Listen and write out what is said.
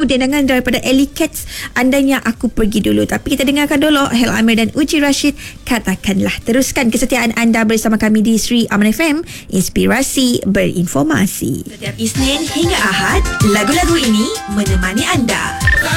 dendangan daripada Ellie Cats, Andainya Aku Pergi Dulu. Tapi kita dengarkan dulu Hel Amir dan Uji Rashid, Katakanlah. Teruskan kesetiaan anda bersama kami di Sri Aman FM, Inspirasi Berinformasi. Setiap Isnin hingga Ahad, lagu-lagu ini menemani anda.